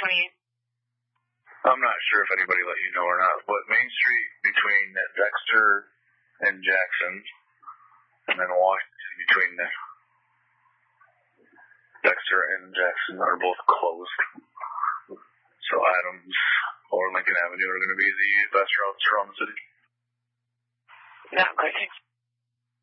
20th. I'm not sure if anybody let you know or not, but Main Street between Dexter and Jackson, and then Washington between Dexter and Jackson are both closed. So Adams or Lincoln Avenue are going to be the best routes around the city. Yeah, great.